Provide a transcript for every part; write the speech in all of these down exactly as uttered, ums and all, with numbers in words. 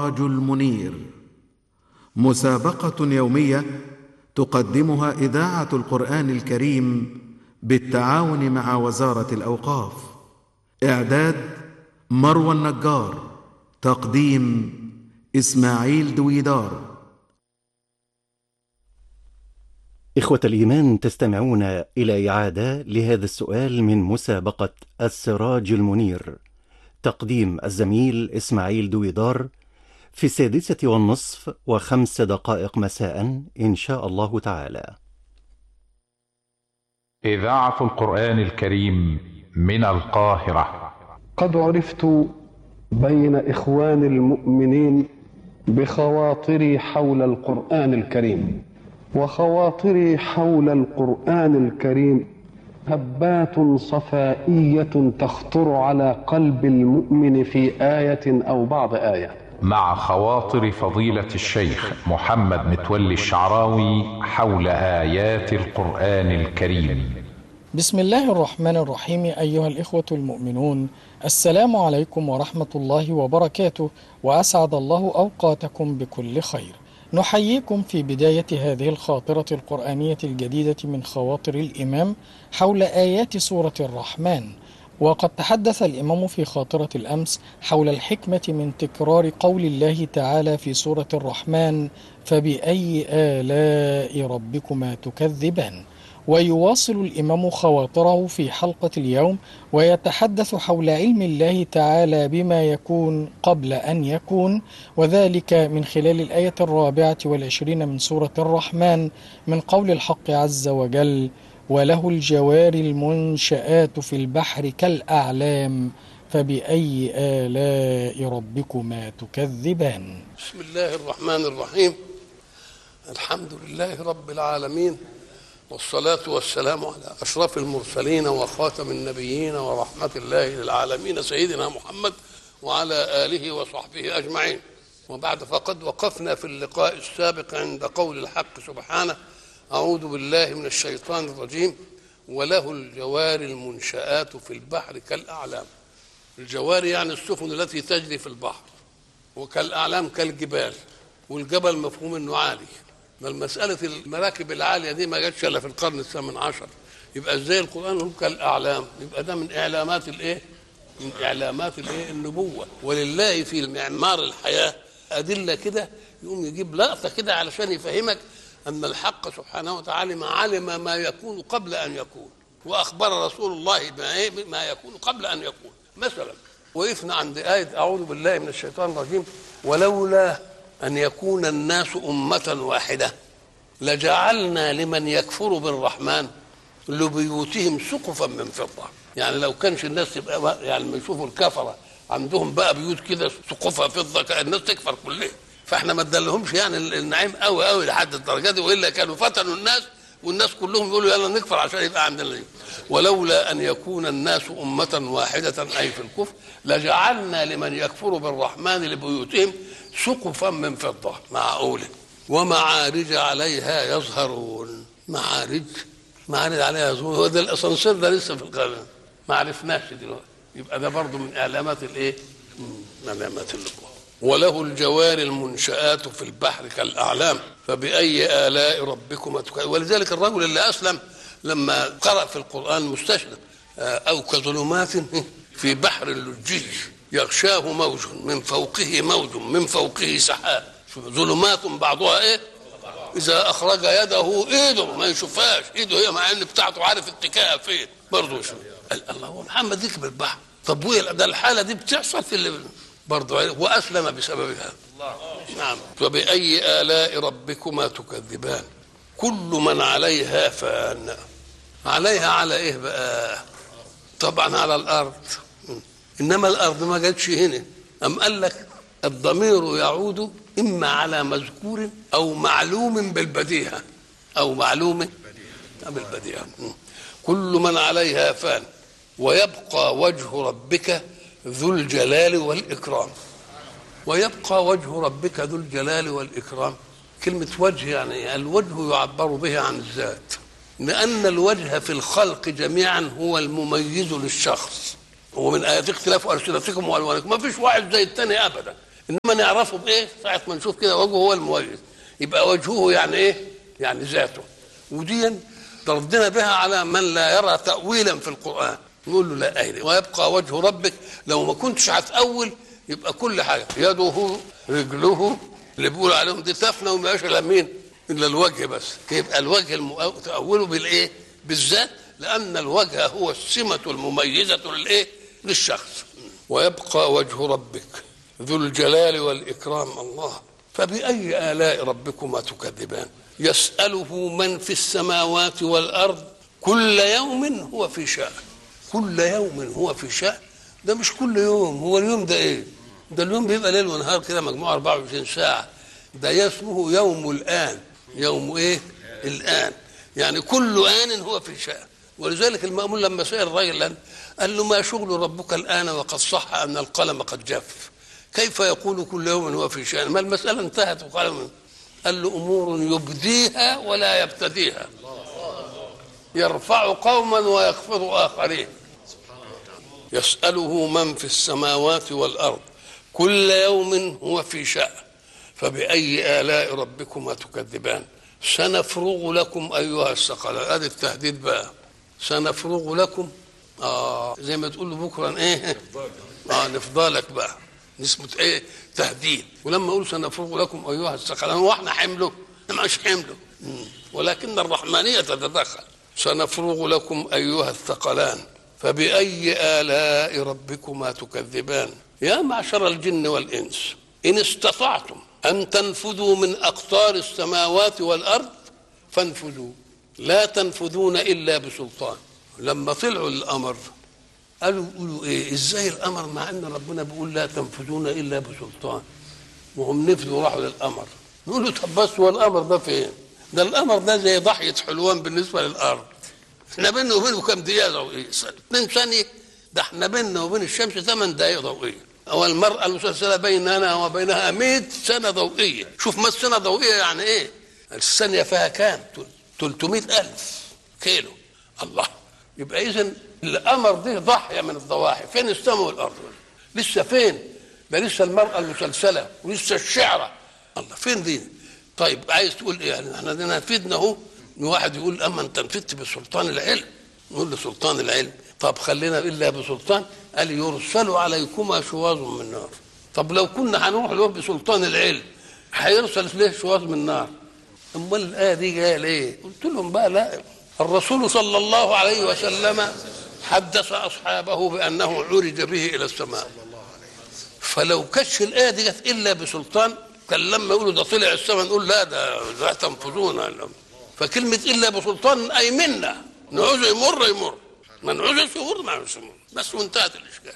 السراج المنير، مسابقة يومية تقدمها إذاعة القرآن الكريم بالتعاون مع وزارة الأوقاف. إعداد مروى النجار، تقديم إسماعيل دويدار. إخوة الإيمان، تستمعون إلى إعادة لهذا السؤال من مسابقة السراج المنير، تقديم الزميل إسماعيل دويدار، في السادسة والنصف وخمس دقائق مساء إن شاء الله تعالى. إذاعة القرآن الكريم من القاهرة. قد عرفت بين إخوان المؤمنين بخواطري حول القرآن الكريم، وخواطري حول القرآن الكريم هبات صفائية تخطر على قلب المؤمن في آية أو بعض آية. مع خواطر فضيلة الشيخ محمد متولي الشعراوي حول آيات القرآن الكريم. بسم الله الرحمن الرحيم. أيها الإخوة المؤمنون، السلام عليكم ورحمة الله وبركاته، وأسعد الله أوقاتكم بكل خير. نحييكم في بداية هذه الخاطرة القرآنية الجديدة من خواطر الإمام حول آيات سورة الرحمن. وقد تحدث الإمام في خاطرة الأمس حول الحكمة من تكرار قول الله تعالى في سورة الرحمن: فبأي آلاء ربكما تكذبان. ويواصل الإمام خواطره في حلقة اليوم ويتحدث حول علم الله تعالى بما يكون قبل أن يكون، وذلك من خلال الآية الرابعة والعشرين من سورة الرحمن من قول الحق عز وجل: وله الجوار المنشآت في البحر كالأعلام فبأي آلاء ربكما تكذبان. بسم الله الرحمن الرحيم. الحمد لله رب العالمين، والصلاة والسلام على أشرف المرسلين وخاتم النبيين ورحمة الله للعالمين سيدنا محمد وعلى آله وصحبه أجمعين. وبعد، فقد وقفنا في اللقاء السابق عند قول الحق سبحانه: أعوذ بالله من الشيطان الرجيم: وله الجوار المنشآت في البحر كالأعلام. الجوار يعني السفن التي تجري في البحر، وكالأعلام كالجبال، والجبل مفهوم أنه عالي. ما المسألة المراكب العالية دي ما جاتش إلا في القرن الثامن عشر، يبقى ازاي القرآن هو كالأعلام؟ يبقى ده من إعلامات الإيه؟ من إعلامات الإيه؟ النبوة. ولله في معمار الحياة أدلة كده، يقوم يجيب لقطة كده علشان يفهمك أن الحق سبحانه وتعالى علم ما يكون قبل أن يكون، وأخبر رسول الله ما يكون قبل أن يكون. مثلا وقفنا عند آية أعوذ بالله من الشيطان الرجيم: ولولا أن يكون الناس أمة واحدة لجعلنا لمن يكفر بالرحمن لبيوتهم سقفا من فضة. يعني لو كانش الناس تبقى يعني ما يشوفوا الكفرة عندهم بقى بيوت كده سقفها فضة، كان الناس تكفر كلها. فاحنا ما ادالهمش يعني النعيم قوي قوي لحد الدرجه دي، والا كانوا فتنوا الناس والناس كلهم يقولوا يلا نكفر عشان يبقى عندنا دي. ولولا ان يكون الناس امه واحده اي في الكفر لجعلنا لمن يكفر بالرحمن لبيوتهم سقفا من فضه. معقوله ومعارج عليها يظهرون. معارج معارج عليها يظهرون. هو ده الاسانسير ده لسه في القرن ما عرفناش دلوقتي. يبقى ده برضه من اعلامات الايه؟ من علامات النبوة. وله الجوار المنشآت في البحر كالأعلام فبأي آلاء ربكما تكذبان. ولذلك الرجل اللي أسلم لما قرأ في القرآن مستشرق: أو كظلمات في بحر لجي يغشاه موج من فوقه موج من فوقه سحاب ظلمات بعضها ايه إذا أخرج يده إيده ما يشوفهاش، إيده هي مع إن بتاعته عارف اتكاء فين برضه يشوف. الله هو محمد يكبر البحر. طب وين ده الحالة دي بتحصل في اللي برضه وأسلم بسببها. نعم. فبأي آلاء ربكما تكذبان. كل من عليها فان. عليها على إيه بقى؟ طبعا على الأرض، إنما الأرض ما جاتش هنا. أم قال لك الضمير يعود إما على مذكور أو معلوم بالبديهة أو معلوم بالبديهة. كل من عليها فان ويبقى وجه ربك ذو الجلال والإكرام. ويبقى وجه ربك ذو الجلال والإكرام. كلمة وجه يعني الوجه يعبر به عن الذات، لأن الوجه في الخلق جميعا هو المميز للشخص. ومن آيات اختلاف ألسنتكم وألوانكم، ما فيش واحد زي الثاني أبدا. انما نعرفه بايه؟ ساعه ما نشوف كده وجهه هو المميز، يبقى وجهه يعني ايه؟ يعني ذاته. ودي ردنا بها على من لا يرى تاويلا في القران، نقول له لا أهل. ويبقى وجه ربك لو ما كنتش هتأول يبقى كل حاجه يده رجله اللي بيقول عليهم دي تفنى وما يبقاش الا مين؟ الا الوجه بس. يبقى الوجه المؤ... تأوله بالايه؟ بالذات، لان الوجه هو السمه المميزه للايه؟ للشخص. ويبقى وجه ربك ذو الجلال والإكرام. الله. فبأي آلاء ربكما تكذبان؟ يسأله من في السماوات والأرض كل يوم هو في شأن. كل يوم هو في شأن. ده مش كل يوم، هو اليوم ده ايه؟ ده اليوم بيبقى ليل ونهار كده مجموعة أربعة وعشرين ساعة. ده اسمه يوم الآن. يوم ايه؟ الآن. يعني كل آن هو في شأن. ولذلك المأمون لما سأل الرجل قال له ما شغل ربك الآن وقد صح أن القلم قد جف؟ كيف يقول كل يوم هو في شأن؟ ما المسألة انتهت وقال قال له أمور يبديها ولا يبتديها، يرفع قوما ويخفض آخرين. يسأله من في السماوات والأرض كل يوم هو في شأن. فبأي آلاء ربكما تكذبان؟ سنفرغ لكم أيها الثقلان. هذا التهديد بقى. سنفرغ لكم، آه زي ما تقول له بكرة إيه؟ آه نفضلك بقى. نسبة إيه؟ تهديد. ولما أقول سنفرغ لكم أيها الثقلان وإحنا حمله؟ مش حمله، ولكن الرحمانية تتدخل. سنفرغ لكم أيها الثقلان فبأي آلاء ربكما تكذبان؟ يا معشر الجن والإنس إن استطعتم أن تنفذوا من أقطار السماوات والأرض فانفذوا، لا تنفذون إلا بسلطان. لما طلعوا الأمر قالوا يقولوا إيه؟ إزاي الأمر مع أن ربنا بيقول لا تنفذون إلا بسلطان؟ وهم نفذوا راحوا للأمر. نقول له طب بس هو الأمر ده فين؟ ده الأمر ده زي ضحية حلوان بالنسبة للأرض. احنا بيننا وبينه كم دقيقة ضوئية؟ اثنين ثانية. ده احنا بيننا وبين الشمس ثمان دقائق ضوئية. أو المرأة المسلسلة بيننا وبينها مئة سنة ضوئية. شوف ما السنة ضوئية يعني إيه؟ الثانية فيها كام؟ ثلاثمائة ألف كيلو. الله. يبقى إذن الأمر ده ضحية من الضواحي. فين السماء والأرض؟ لسه فين؟ ده لسه المرأة المسلسلة ولسه الشعرة. الله فين دي؟ طيب عايز تقول إيه؟ يعني احنا نفذنا أهو. واحد يقول أما أنت نفذت بسلطان العلم. نقول له سلطان العلم. طب خلينا إلا بسلطان. قال يرسل عليكما شواظ من نار. طب لو كنا هنروح له بسلطان العلم هيرسل ليه شواظ من نار؟ امال الآية دي جايه ليه؟ قلت لهم بقى لا، الرسول صلى الله عليه وسلم حدث أصحابه بأنه عرج به إلى السماء. فلو كش الآية دي جت إلا بسلطان كان لما يقولوا ده طلع السماء نقول لا ده لا تنفذون. فكلمة إلا بسلطان أي منا نعوز يمر يمر، ما نعوزش يمر ما نعوزش يمر بس، وانتهت الإشكال.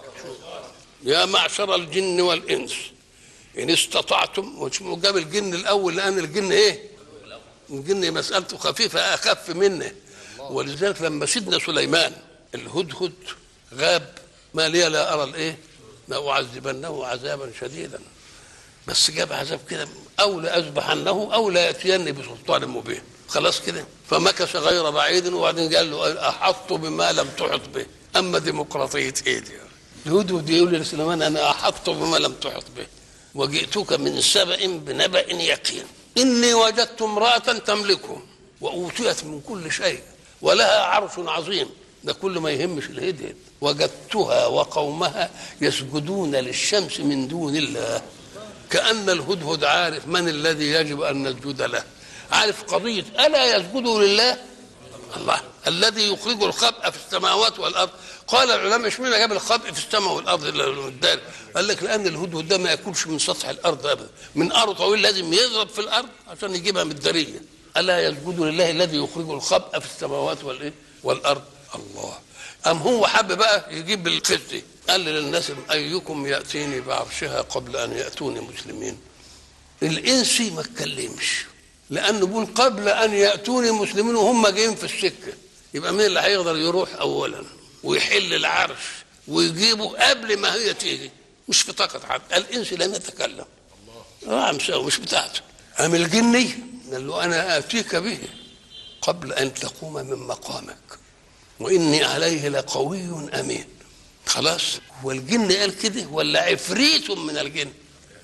يا معشر الجن والإنس إن استطعتم. وجاب الجن الأول لأن الجن إيه؟ الجن مسألته خفيفة أخف منه. ولذلك لما سيدنا سليمان الهدهد غاب ما لي لا أرى الإيه؟ لأعذبنه عذابا شديدا. بس جاب عذاب كده أو لأذبحنه أو لا يأتيني بسلطان مبين. خلاص كده. فمكث غير بعيد وبعدين قال له أحط بما لم تحط به. أما ديمقراطية إيه دي؟ الهدهد يقول لسليمان أنا أحط بما لم تحط به وجئتك من سبأ بنبأ يقين إني وجدت امرأة تملكهم وأوتيت من كل شيء ولها عرش عظيم. ده كل ما يهمش الهدهد. وجدتها وقومها يسجدون للشمس من دون الله. كأن الهدهد عارف من الذي يجب أن نسجد له. عارف قضية ألا يسجدوا لله الله الذي يخرج الخبء في السماوات والأرض. قال العلماء اشمعنى جاب الخبء في السماء والأرض الدار؟ قال لك لأن الهدهد ده ما ياكلش من سطح الأرض أبدا، من أرض طويل لازم يضرب في الأرض عشان يجيبها من الدارية. ألا يسجدوا لله الذي يخرج الخبء في السماوات والإيه والأرض. الله. أم هو حب بقى يجيب القصة قال للناس أيكم يأتيني بعرشها قبل أن يأتوني مسلمين. الإنسي ما اتكلمش لأنه بيقول قبل أن يأتوني مسلمين وهم جايين في السكة. يبقى مين اللي هيقدر يروح أولا ويحل العرش ويجيبه قبل ما هي تيجي؟ مش في طاقة حد. الإنس لم يتكلم. آه مساوي مش بتاعته. أم الجني قال له أنا آتيك به قبل أن تقوم من مقامك وإني عليه لقوي أمين. خلاص. والجن قال كده ولا عفريت من الجن؟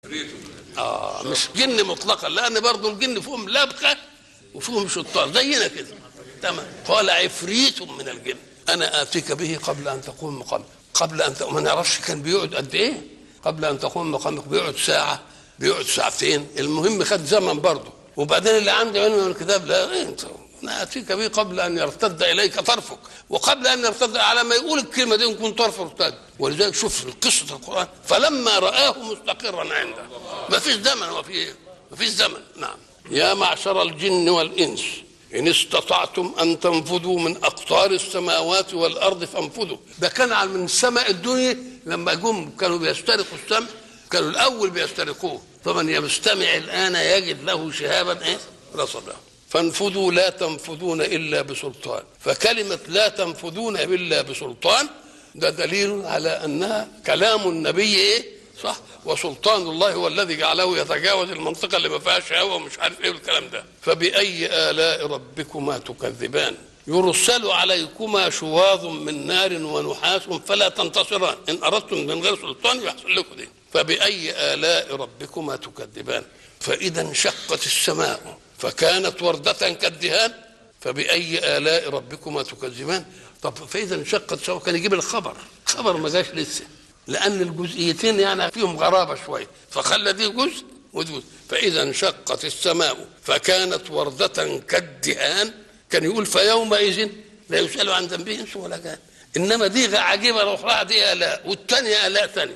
اه مش جن مطلقا، لان برضه الجن فيهم لبخه وفيهم شطار زينا كده. تمام. قال عفريت من الجن انا اتيك به قبل ان تقوم مقامك. قبل ان تقوم، ما نعرفش كان بيقعد قد ايه. قبل ان تقوم مقامك بيقعد ساعه، بيقعد ساعتين، المهم خد زمن برضه. وبعدين اللي عنده علم من الكتاب لا إيه انت انا اتيك به قبل ان يرتد اليك طرفك، وقبل ان يرتد على ما يقول الكلمه دي يكون طرف ارتد. ولذلك شوف قصه القران، فلما رآه مستقرا عنده، ما فيش زمن وفي ما فيش زمن. نعم. يا معشر الجن والانس ان استطعتم ان تنفذوا من اقطار السماوات والارض فانفذوا. ده كان من سماء الدنيا لما جم كانوا بيسترقوا السمع، كانوا الاول بيسترقوه، فمن يستمع الان يجد له شهابا ايه رصدا. فانفذوا لا تنفذون الا بسلطان. فكلمه لا تنفذون الا بسلطان ده دليل على انها كلام النبي ايه صح، وسلطان الله هو الذي جعله يتجاوز المنطقه اللي ما فيهاش هوا ومش عارف ايه الكلام ده. فباي الاء ربكما تكذبان يرسل عليكما شواظ من نار ونحاس فلا تنتصران ان اردتم من غير سلطان يحصل لكم دي. فباي الاء ربكما تكذبان. فاذا انشقت السماء فكانت وردة كالدهان فبأي آلاء ربكما تكذبان. طب فإذا انشقت السماء كان يجيب الخبر، خبر ما جاش لسه، لأن الجزئيتين يعني فيهم غرابة شوية، فخلى دي جزء ودي جزء. فإذا انشقت السماء فكانت وردة كالدهان، كان يقول فيومئذ لا يسأل عن ذنبه إنس ولا جان. إنما دي عجيبة الأخرى دي آلاء والثانية آلاء ثانية.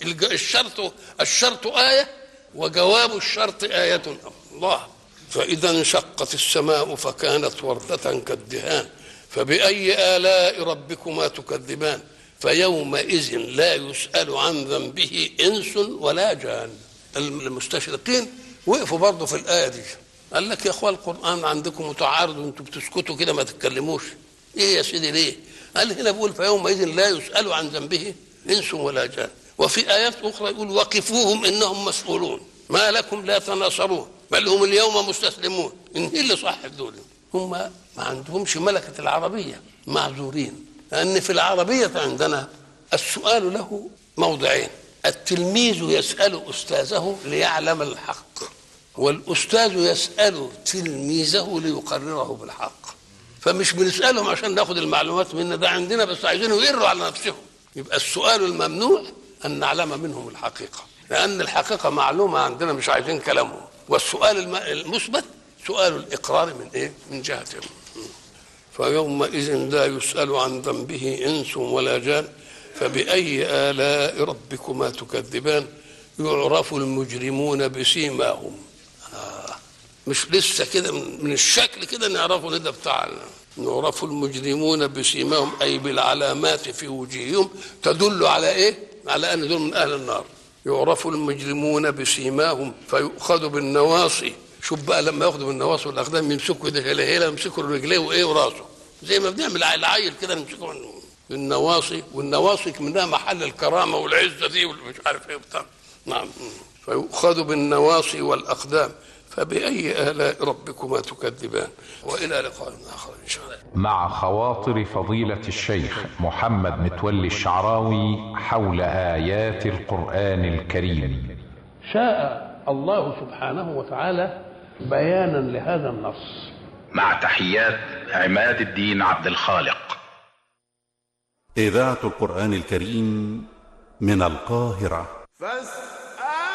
الشرط الشرط آية وجواب الشرط آية الله. فإذا انشقت السماء فكانت وردة كالدهان فبأي آلاء ربكما تكذبان. فيومئذ لا يسأل عن ذنبه إنس ولا جان. المستشرقين وقفوا برضه في الآية دي، قال لك يا أخوان القرآن عندكم متعارض وانتم بتسكتوا كده ما تتكلموش. إيه يا سيدي ليه؟ قال هنا بيقول فيومئذ لا يسأل عن ذنبه إنس ولا جان، وفي آيات أخرى يقول وقفوهم إنهم مسؤولون ما لكم لا تناصرون بل هم اليوم مستسلمون. إن اللي صح دول هم ما عندهمش ملكة العربية، معذورين. لأن في العربية عندنا السؤال له موضعين، التلميذ يسأل أستاذه ليعلم الحق، والأستاذ يسأل تلميذه ليقرره بالحق. فمش بنسألهم عشان ناخد المعلومات منه، ده عندنا بس عايزينه يقروا على نفسهم. يبقى السؤال الممنوع أن نعلم منهم الحقيقة، لأن الحقيقة معلومة عندنا مش عايزين كلامهم. والسؤال المثبت سؤال الإقرار من إيه؟ من جهتهم. فيومئذ لا يسأل عن ذنبه إنس ولا جان فبأي آلاء ربكما تكذبان يعرف المجرمون بسيماهم. آه. مش لسه كده من الشكل كده نعرفوا ده بتاعنا. يعرف المجرمون بسيماهم أي بالعلامات في وجوههم تدل على إيه؟ على أن دول من أهل النار. يعرف المجرمون بسيماهم فيؤخذ بالنواصي. شوف بقى لما ياخذوا بالنواصي والاقدام يمسكوا ده هيلا يمسكوا رجليه وايه وراسه زي ما بنعمل العيل كده نمسكوا بالنواصي، والنواصي منها محل الكرامه والعزه دي ومش عارف ايه بتاع. نعم. فيؤخذ بالنواصي والاقدام فبأي آلاء ربكما تكذبان وإلى لقاء آخر إن شاء الله. مع خواطر فضيلة الشيخ محمد متولي الشعراوي حول آيات القرآن الكريم. شاء الله سبحانه وتعالى بيانا لهذا النص. مع تحيات عماد الدين عبد الخالق. إذاعة القرآن الكريم من القاهرة.